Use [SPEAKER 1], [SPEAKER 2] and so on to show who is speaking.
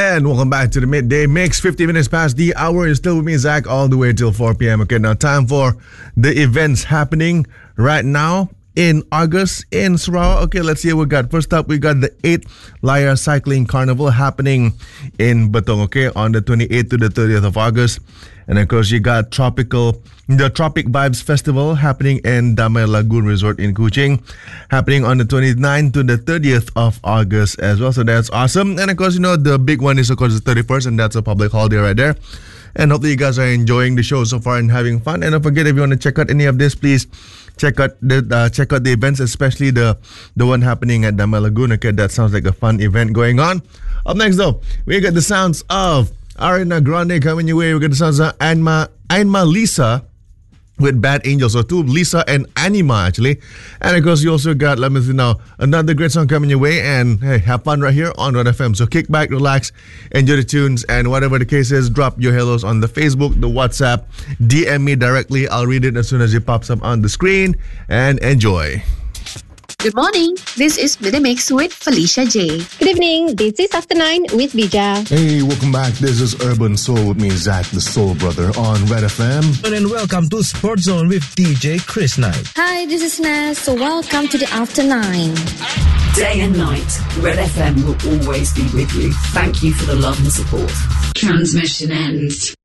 [SPEAKER 1] And welcome back to the Midday Mix. 50 minutes past the hour. You're still with me, Zach, all the way till 4 p.m. Okay, now time for the events happening right now in August in Sarawak. Okay, let's see what we got. First up, we got the 8th Layar Cycling Carnival happening in Betong, okay, on the 28th to the 30th of August. And of course, you got the Tropic Vibes Festival happening in Damai Lagoon Resort in Kuching, happening on the 29th to the 30th of August as well. So that's awesome. And of course, the big one is of course the 31st, and that's a public holiday right there. And hopefully you guys are enjoying the show so far and having fun. And don't forget, if you want to check out any of this, please check out the events, especially the one happening at Damai Lagoon. Okay, that sounds like a fun event going on. Up next though, we got the sounds of Ariana Grande coming your way. We got the sounds of Ainma Lisa with Bad Angels. So two, Lisa and Anima actually. And of course you also got, let me see now, another great song coming your way. And hey, have fun right here on Red FM. So kick back, relax, enjoy the tunes, and whatever the case is, drop your hellos on the Facebook, the WhatsApp, DM me directly. I'll read it as soon as it pops up on the screen, and enjoy.
[SPEAKER 2] Good morning. This is Midday Mix with Felicia J.
[SPEAKER 3] Good evening. This is After 9 with Bija.
[SPEAKER 4] Hey, welcome back. This is Urban Soul with me, Zach, the Soul Brother, on Red FM.
[SPEAKER 5] And welcome to Sports Zone with DJ Chris Knight.
[SPEAKER 6] Hi, this is Naz. So welcome to the After 9.
[SPEAKER 7] Day and night, Red FM will always be with you. Thank you for the love and support. Transmission ends.